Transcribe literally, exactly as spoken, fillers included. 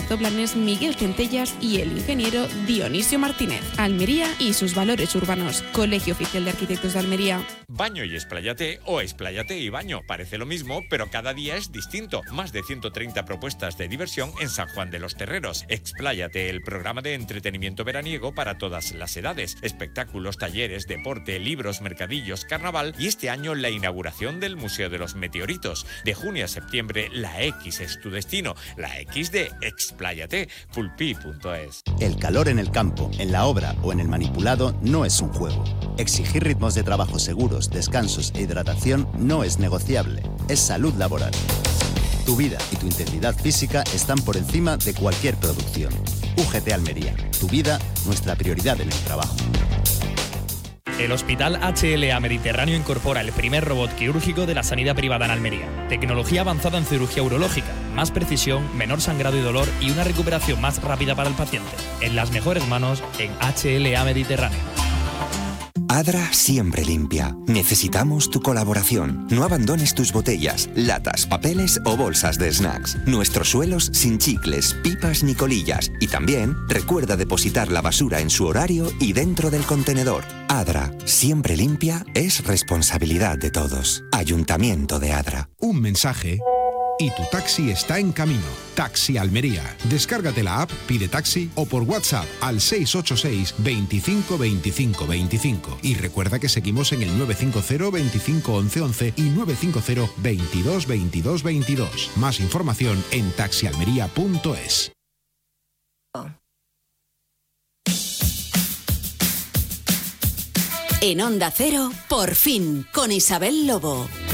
Doblanes Miguel Centellas y el ingeniero Dionisio Martínez. Almería y sus valores urbanos. Colegio Oficial de Arquitectos de Almería. Baño y expláyate o expláyate y baño. Parece lo mismo, pero cada día es distinto. Más de ciento treinta propuestas de diversión en San Juan de los Terreros. Expláyate, el programa de entretenimiento veraniego para todas las edades. Espectáculos, talleres, deporte, libros, mercadillos, carnaval y este año la inauguración del Museo de los Meteoritos. De junio a septiembre, la X es tu destino. La X de Expláyate. Pulpi punto es. El calor en el campo, en la obra o en el manipulado no es un juego. Exigir ritmos de trabajo seguros, descansos e hidratación no es negociable. Es salud laboral. Tu vida y tu integridad física están por encima de cualquier producción. U G T Almería. Tu vida, nuestra prioridad en el trabajo. El Hospital H L A Mediterráneo incorpora el primer robot quirúrgico de la sanidad privada en Almería. Tecnología avanzada en cirugía urológica, más precisión, menor sangrado y dolor y una recuperación más rápida para el paciente. En las mejores manos, en H L A Mediterráneo. Adra siempre limpia. Necesitamos tu colaboración. No abandones tus botellas, latas, papeles o bolsas de snacks. Nuestros suelos sin chicles, pipas ni colillas. Y también recuerda depositar la basura en su horario y dentro del contenedor. Adra, siempre limpia, es responsabilidad de todos. Ayuntamiento de Adra. Un mensaje y tu taxi está en camino. Taxi Almería. Descárgate la app, pide taxi o por WhatsApp al seis ocho seis, veinticinco, veinticinco, veinticinco. Y recuerda que seguimos en el nueve cinco cero, veinticinco, once, once y nueve cinco cero, veintidós, veintidós, veintidós. Más información en taxi almería punto es. En Onda Cero, por fin, con Isabel Lobo.